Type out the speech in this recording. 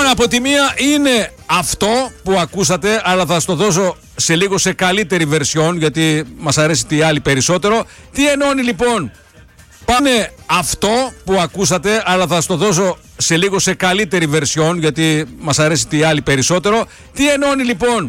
Λοιπόν, από τη μία είναι αυτό που ακούσατε, αλλά θα σας το δώσω σε λίγο σε καλύτερη βερσιόν, γιατί μας αρέσει τη άλλη περισσότερο. Τι ενώνει λοιπόν? Πάνε αυτό που ακούσατε, αλλά θα σας το δώσω σε λίγο σε καλύτερη βερσιόν, γιατί μας αρέσει τη άλλη περισσότερο. Τι ενώνει λοιπόν